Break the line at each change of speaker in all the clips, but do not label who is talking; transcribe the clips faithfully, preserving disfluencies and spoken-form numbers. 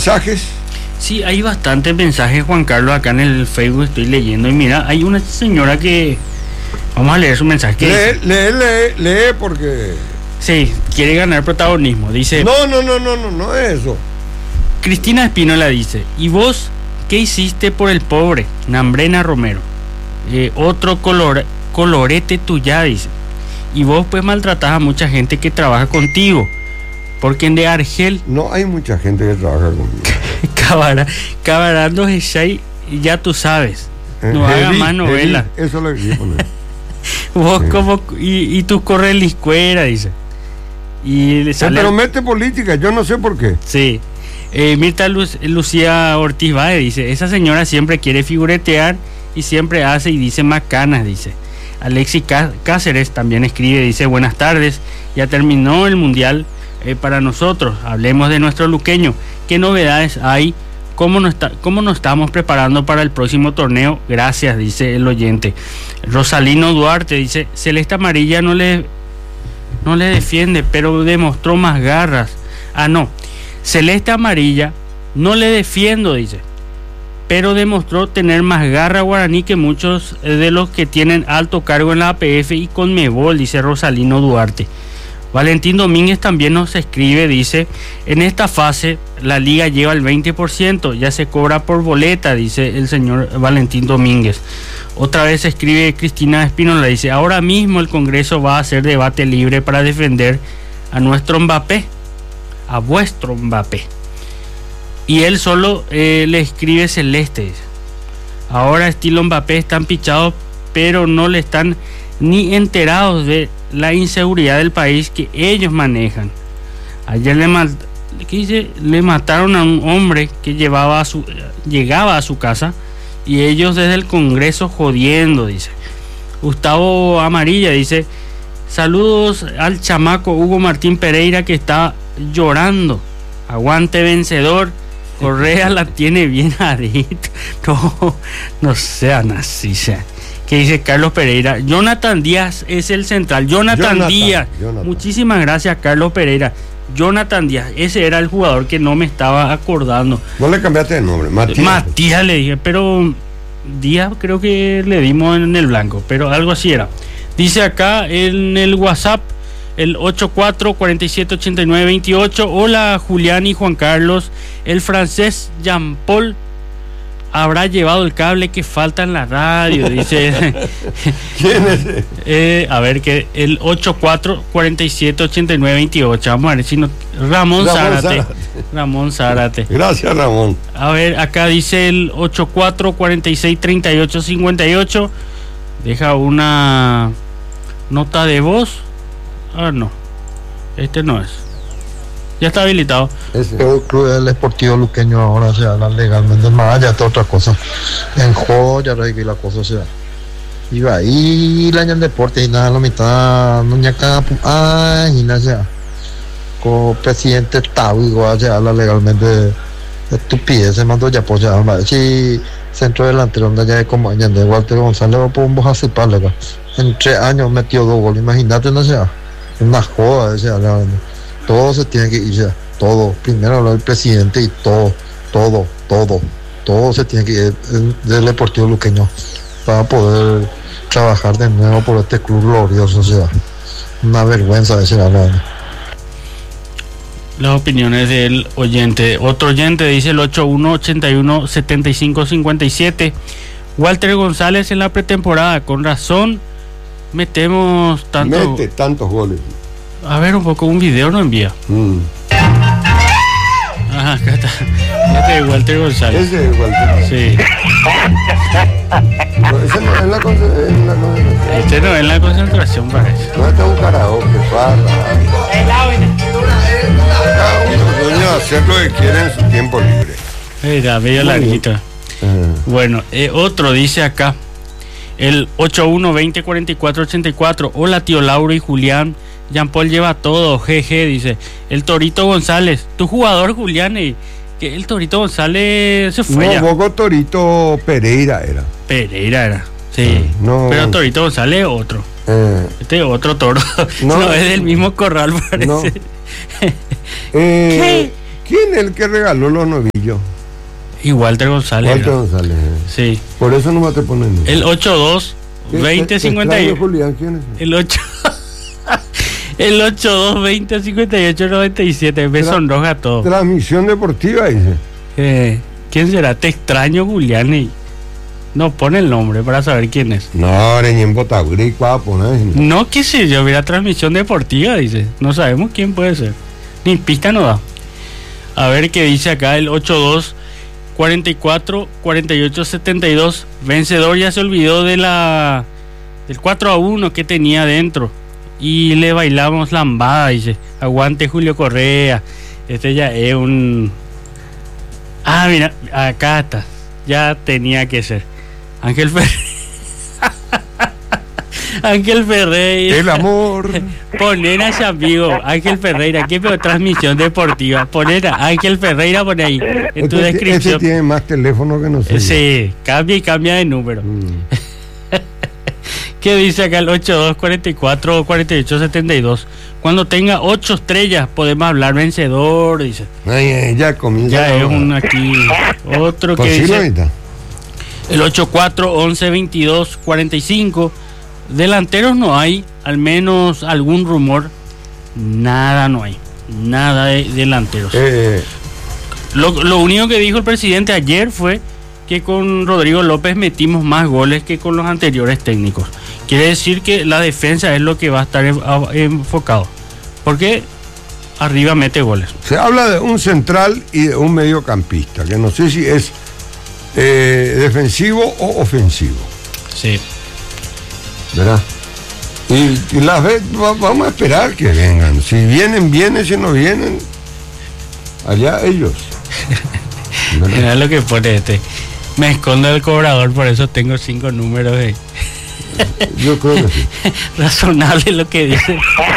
mensajes.
Sí, hay bastantes mensajes, Juan Carlos, acá en el Facebook estoy leyendo. Y mira, hay una señora que... Vamos a leer su mensaje.
Lee, lee, lee, lee, porque...
Sí, quiere ganar protagonismo. Dice...
No, no, no, no, no, no es eso.
Cristina Espínola dice: ¿y vos qué hiciste por el pobre? Nambrena Romero. Eh, otro color, colorete tuya, dice. Y vos pues maltratás a mucha gente que trabaja contigo. Porque en de Argel...
No hay mucha gente que trabaja conmigo.
Cabará, cabarando Heshay, ya tú sabes. No
eh,
hagas más novela.
Eso es lo que quiero poner.
Vos sí. Como... Y, y tú corres liscuera, dice. Y le sale...
Pero mete política, yo no sé por qué.
Sí. Eh, Mirta Lu- Lucía Ortiz Valle dice: esa señora siempre quiere figuretear y siempre hace y dice macanas, dice. Alexis Cá- Cáceres también escribe, dice: buenas tardes, ya terminó el mundial eh, para nosotros, hablemos de nuestro luqueño, ¿qué novedades hay? ¿Cómo nos, está, ¿Cómo nos estamos preparando para el próximo torneo? Gracias, dice el oyente. Rosalino Duarte dice: Celeste Amarilla no le, no le defiende, pero demostró más garras. Ah, no, Celeste Amarilla no le defiendo, dice, pero demostró tener más garra guaraní que muchos de los que tienen alto cargo en la A P F y Conmebol, dice Rosalino Duarte. Valentín Domínguez también nos escribe, dice: en esta fase la liga lleva el veinte por ciento, ya se cobra por boleta, dice el señor Valentín Domínguez. Otra vez escribe Cristina Espínola, dice: ahora mismo el Congreso va a hacer debate libre para defender a nuestro Mbappé, a vuestro Mbappé. Y él solo eh, le escribe Celeste, dice: ahora estilo Mbappé están pichados, pero no le están ni enterados de la inseguridad del país que ellos manejan. Ayer le, mal, ¿qué dice? le mataron a un hombre que llevaba a su, llegaba a su casa y ellos desde el Congreso jodiendo, dice. Gustavo Amarilla dice: saludos al chamaco Hugo Martín Pereira que está llorando, aguante vencedor, Correa la tiene bien adicta. No, no sean así, sea. Que dice Carlos Pereira: Jonathan Díaz es el central. Jonathan, Jonathan Díaz. Jonathan. Muchísimas gracias, Carlos Pereira. Jonathan Díaz, ese era el jugador que no me estaba acordando.
¿No le cambiaste de nombre? Matías.
Matías le dije, pero Díaz creo que le dimos en el blanco, pero algo así era. Dice acá en el WhatsApp, el ocho cuatro cuatro siete ocho nueve dos ocho: hola Julián y Juan Carlos, el francés Jean Paul habrá llevado el cable que falta en la radio, dice.
¿Quién es?
Eh, a ver, que el ocho cuatro cuatro siete ocho nueve dos ocho. Vamos a ver si no. Ramón, Ramón Zárate. Zárate. Ramón Zárate.
Gracias, Ramón.
A ver, acá dice el ocho cuatro cuatro seis tres ocho cinco ocho. Deja una nota de voz. Ah, no. Este no es. Ya está habilitado.
El club del Esportivo Luqueño ahora se habla legalmente, más allá de otra cosa. En joya, que la cosa se da. Iba ahí la en deporte y nada, la mitad, no ya cada. Ay, y nada, sea. Como presidente Tau, igual se habla legalmente de estupidez, se mandó ya pues ya. Si centro delantero, donde ya de como de Walter González, o por un boja acá. En tres años metió dos goles, imagínate, no sea. Una joda, se habla. Todo se tiene que ir ya, todo. Primero hablar el presidente y todo, todo, todo, todo se tiene que ir del Deportivo Luqueño para poder trabajar de nuevo por este club glorioso. O sea, una vergüenza de ser hablado.
Las opiniones del oyente. Otro oyente dice el ocho uno ocho uno siete cinco cinco siete: Walter González en la pretemporada, con razón metemos tanto.
Mete tantos goles.
A ver un poco, un video no envía.
Mm.
Ajá, acá está. Este es Walter González.
Ese es Walter.
Sí.
No, ese no es la concentración. No,
este no es la concentración, parece.
No, este es un karaoke, para. Cada uno dueño de hacer lo que quiere en su tiempo libre.
Mira, medio larguito. Uh-huh. Bueno, eh, otro dice acá. El ocho uno veinte cuarenta y cuatro ochenta y cuatro: hola tío Lauro y Julián. Jean Paul lleva todo, jeje, dice. El Torito González, tu jugador, Julián, y que el Torito González se fue.
No,
ya.
Bogo Torito Pereira era.
Pereira era, sí.
No,
pero Torito González es otro.
Eh,
este otro toro. No, no es del mismo corral, parece.
No. eh, ¿Qué? ¿Quién es el que regaló los novillos?
Y Walter González.
Walter
¿no?
González.
Sí.
Por eso no te ponen.
El ochenta y dos veinte cincuenta y ocho.
Julián, ¿quién es?
El ocho El ochenta y dos veinte cincuenta y ocho noventa y siete. Me sonroja todo.
Transmisión deportiva, dice.
Eh, ¿Quién será? Te extraño, Julián. Y no pone el nombre para saber quién es.
No, ni en Botaguri, ¿cuál poner?
No, qué sé yo, mira, transmisión deportiva, dice. No sabemos quién puede ser. Ni pista no da. A ver qué dice acá el ochenta y dos cuarenta y cuatro cuarenta y ocho setenta y dos. Vencedor ya se olvidó de la del cuatro a uno que tenía dentro. Y le bailamos lambada, dice. Aguante Julio Correa. Este ya es un... Ah, mira, acá está. Ya tenía que ser. Ángel Ferreira. Ángel Ferreira.
El amor.
Poner a ese amigo, Ángel Ferreira. ¿Qué peor transmisión deportiva? Poner a Ángel Ferreira, pone ahí en tu
este,
descripción.
Este tiene más teléfono que nosotros.
Sí, cambia y cambia de número. Mm. ¿Qué dice acá el ochenta y dos cuarenta y cuatro cuarenta y ocho setenta y dos? Cuando tenga ocho estrellas podemos hablar vencedor, dice.
Ay, ay, ya comienza.
Ya es un aquí. Otro que dice.
Ahorita.
El ochenta y cuatro once veintidós cuarenta y cinco. Delanteros no hay, al menos algún rumor. Nada no hay. Nada de delanteros.
Eh.
Lo, lo único que dijo el presidente ayer fue que con Rodrigo López metimos más goles que con los anteriores técnicos. Quiere decir que la defensa es lo que va a estar enfocado. Porque arriba mete goles.
Se habla de un central y de un mediocampista, que no sé si es eh, defensivo o ofensivo.
Sí.
¿Verdad? Y, y las veces va, vamos a esperar que vengan. Si vienen, vienen, si no vienen, allá ellos.
Mira lo que pone este. Me escondo del cobrador, por eso tengo cinco números de...
Yo creo que sí.
Razonable lo que dice.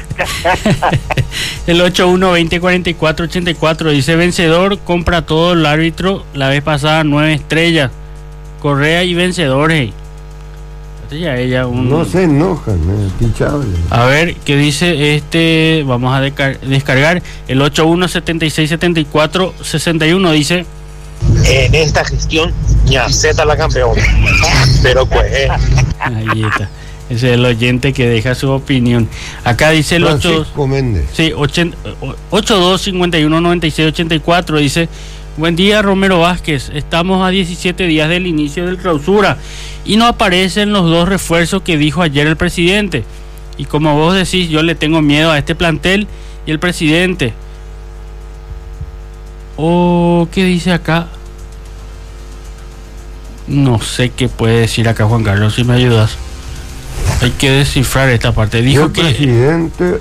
El ochenta y uno veinte cuarenta y cuatro ochenta y cuatro dice: vencedor, compra todo el árbitro. La vez pasada nueve estrellas. Correa y vencedores. Ya ella un...
No se enojan, eh, pichable.
A ver, ¿qué dice este? Vamos a descar- descargar. El ochenta y uno setenta y seis setenta y cuatro sesenta y uno dice:
en esta gestión, ñaceta la campeona. Pero pues.
Ahí está. Ese es el oyente que deja su opinión. Acá dice el
Francisco Méndez.
Sí, ochenta y dos cincuenta y uno noventa y seis ochenta y cuatro. Dice: buen día, Romero Vázquez. Estamos a diecisiete días del inicio del clausura y no aparecen los dos refuerzos que dijo ayer el presidente. Y como vos decís, yo le tengo miedo a este plantel y el presidente. Oh, ¿qué dice acá? No sé qué puede decir acá Juan Carlos, si me ayudas. Hay que descifrar esta parte. Dijo
el
que...
presidente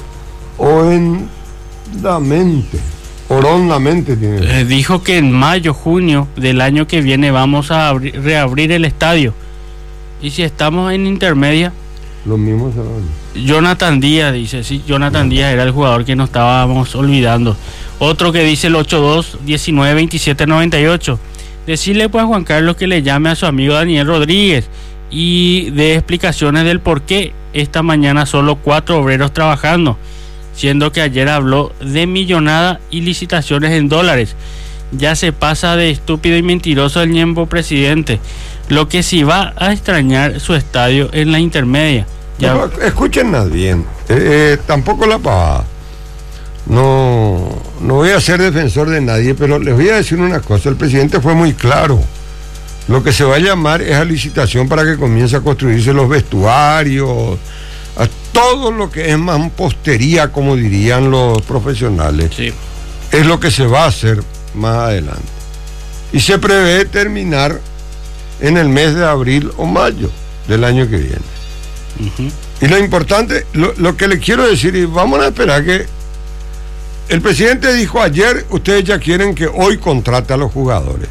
hondamente, horondamente tiene.
Eh, dijo que en mayo, junio del año que viene vamos a abri- reabrir el estadio. Y si estamos en intermedia...
Los mismos se van.
Jonathan Díaz dice, sí, Jonathan Díaz era el jugador que nos estábamos olvidando. Otro que dice el ochenta y dos diecinueve veintisiete noventa y ocho. Decirle pues a Juan Carlos que le llame a su amigo Daniel Rodríguez y dé explicaciones del por qué esta mañana solo cuatro obreros trabajando, siendo que ayer habló de millonada y licitaciones en dólares. Ya se pasa de estúpido y mentiroso el ñembo presidente. Lo que sí va a extrañar su estadio en la intermedia. Ya...
No, escúchennos bien, eh, eh, tampoco la pavada. No, no voy a ser defensor de nadie, pero les voy a decir una cosa. El presidente fue muy claro. Lo que se va a llamar es a licitación para que comience a construirse los vestuarios, a todo lo que es mampostería, como dirían los profesionales.
Sí.
Es lo que se va a hacer más adelante. Y se prevé terminar en el mes de abril o mayo del año que viene. Uh-huh. Y lo importante, lo, lo que le quiero decir, y vamos a esperar que el presidente dijo ayer, ustedes ya quieren que hoy contrate a los jugadores.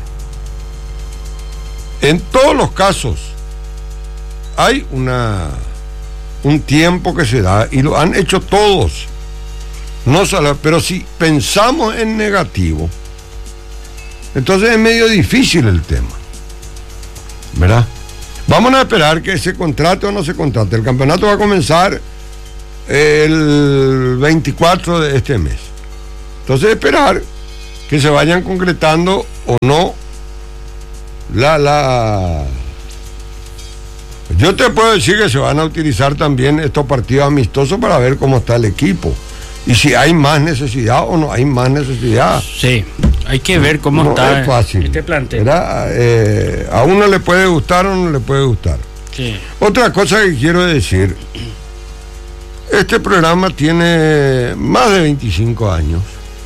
En todos los casos hay una un tiempo que se da y lo han hecho todos. No solo, pero si pensamos en negativo, entonces es medio difícil el tema, ¿verdad? Vamos a esperar que se contrate o no se contrate. El campeonato va a comenzar el veinticuatro de este mes. Entonces esperar que se vayan concretando o no la la yo te puedo decir que se van a utilizar también estos partidos amistosos para ver cómo está el equipo y si hay más necesidad o no hay más necesidad.
Sí, hay que ver cómo
no
está
es fácil,
este plantel.
Eh, a uno le puede gustar o no le puede gustar.
Sí.
Otra cosa que quiero decir, este programa tiene más de veinticinco años.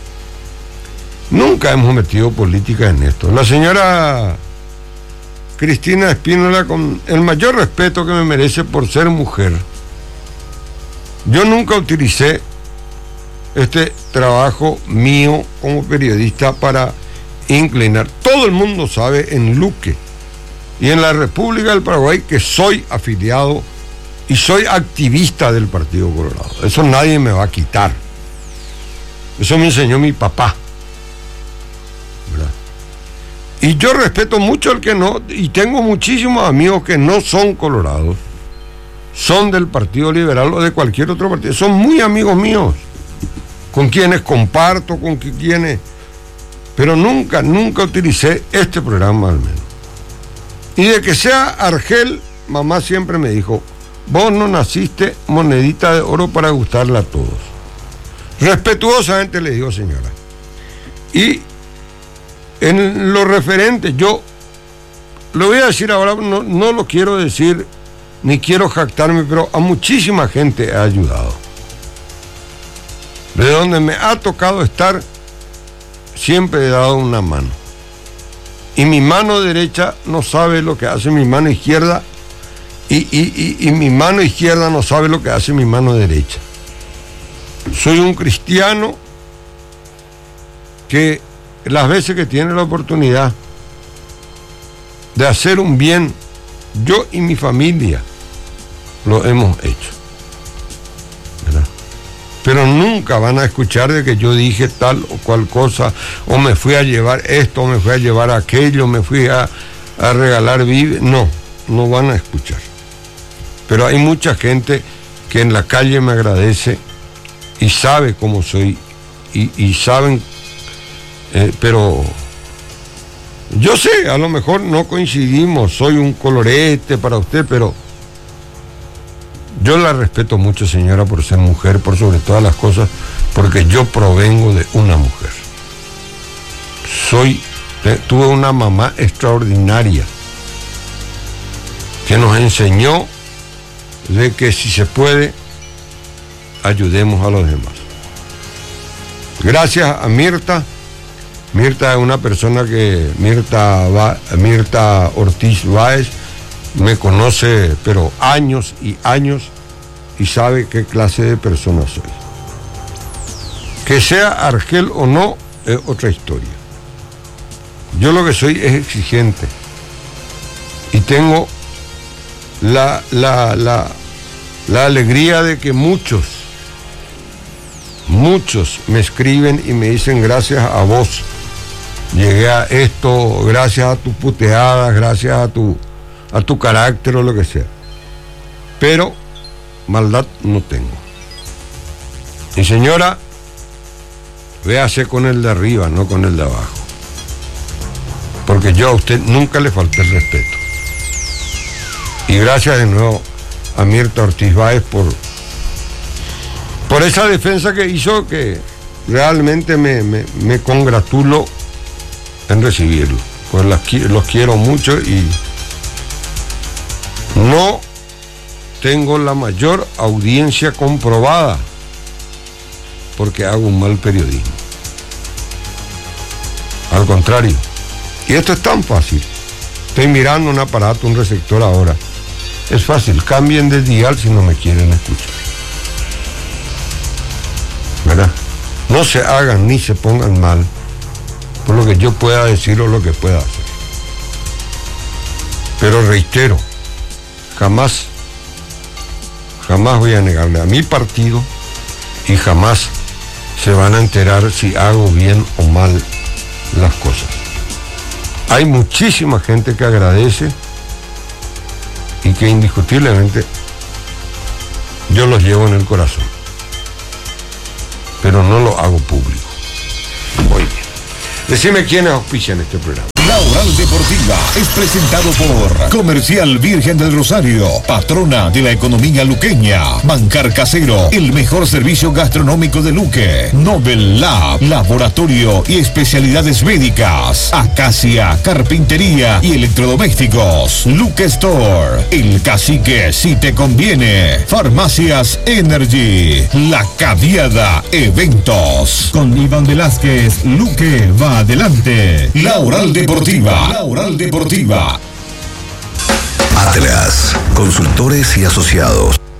Nunca hemos metido política en esto. La señora Cristina Espínola, con el mayor respeto que me merece por ser mujer, yo nunca utilicé este trabajo mío como periodista para inclinar. Todo el mundo sabe en Luque y en la República del Paraguay que soy afiliado y soy activista del Partido Colorado. Eso nadie me va a quitar. Eso me enseñó mi papá, ¿verdad? Y yo respeto mucho al que no, y tengo muchísimos amigos que no son colorados, son del Partido Liberal o de cualquier otro partido, son muy amigos míos, con quienes comparto, con quienes, pero nunca, nunca utilicé este programa al menos. Y de que sea Argel, mamá siempre me dijo, vos no naciste monedita de oro para gustarle a todos. Respetuosamente le digo, señora. Y en lo referente, yo lo voy a decir ahora, no, no lo quiero decir, ni quiero jactarme, pero a muchísima gente he ayudado. De donde me ha tocado estar, siempre he dado una mano. Y mi mano derecha no sabe lo que hace mi mano izquierda, y, y, y, y mi mano izquierda no sabe lo que hace mi mano derecha. Soy un cristiano que las veces que tiene la oportunidad de hacer un bien, yo y mi familia lo hemos hecho, ¿verdad? Pero nunca van a escuchar de que yo dije tal o cual cosa, o me fui a llevar esto, o me fui a llevar aquello, me fui a, a regalar víveres. No, no van a escuchar. Pero hay mucha gente que en la calle me agradece y sabe cómo soy, y, y saben, eh, pero yo sé, a lo mejor no coincidimos, soy un colorete para usted, pero yo la respeto mucho, señora, por ser mujer, por sobre todas las cosas, porque yo provengo de una mujer. Soy, tuve una mamá extraordinaria que nos enseñó de que si se puede, ayudemos a los demás. Gracias a Mirta. Mirta es una persona que, Mirta, Va, Mirta Ortiz Báez, me conoce, pero años y años, y sabe qué clase de persona soy. Que sea Argel o no, es otra historia. Yo lo que soy es exigente. Y tengo la, la, la, la alegría de que muchos, muchos me escriben y me dicen gracias a vos llegué a esto, gracias a tus puteadas, gracias a tu, a tu carácter o lo que sea. Pero maldad no tengo. Y señora, véase con el de arriba, no con el de abajo. Porque yo a usted nunca le falté el respeto. Y gracias de nuevo a Mirta Ortiz Báez por, por esa defensa que hizo, que realmente me, me, me congratulo en recibirlo. Pues las, los quiero mucho y no tengo la mayor audiencia comprobada porque hago un mal periodismo. Al contrario. Y esto es tan fácil. Estoy mirando un aparato, un receptor ahora. Es fácil, cambien de dial si no me quieren escuchar. ¿Verdad? No se hagan ni se pongan mal por lo que yo pueda decir o lo que pueda hacer. Pero reitero, jamás, jamás voy a negarle a mi partido y jamás se van a enterar si hago bien o mal las cosas. Hay muchísima gente que agradece y que indiscutiblemente yo los llevo en el corazón, pero no lo hago público. Muy bien. Decime quiénes auspician este programa.
La Oral Deportiva es presentado por Comercial Virgen del Rosario, patrona de la economía luqueña. Bancar Casero, el mejor servicio gastronómico de Luque. Nobel Lab, laboratorio y especialidades médicas. Acacia, carpintería y electrodomésticos. Luque Store, el cacique si te conviene. Farmacias Energy, La Cadiada Eventos. Con Iván Velázquez, Luque va adelante. La Oral Deportiva. La Oral Deportiva.
Atlas, consultores y asociados.